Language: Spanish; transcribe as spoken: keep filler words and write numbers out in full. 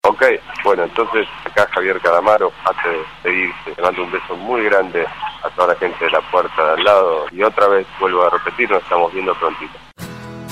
Ok, bueno, entonces acá Javier Calamaro, antes de seguirse, te mando un beso muy grande a toda la gente de la puerta de al lado y otra vez vuelvo a repetir, nos estamos viendo prontito.